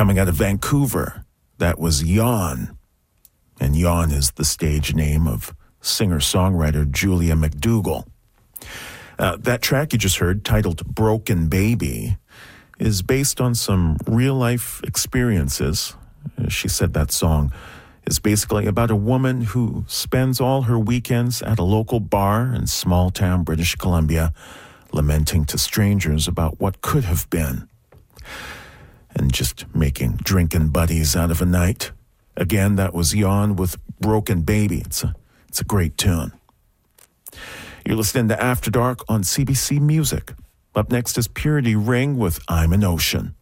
Coming out of Vancouver, that was Yawn. And Yawn is the stage name of singer-songwriter Julia McDougall. That track you just heard, titled Broken Baby, is based on some real-life experiences. She said that song is basically about a woman who spends all her weekends at a local bar in small-town British Columbia, lamenting to strangers about what could have been, and just making drinking buddies out of a night. Again, that was Yawn with Broken Baby. It's a great tune. You're listening to After Dark on CBC Music. Up next is Purity Ring with I'm an Ocean.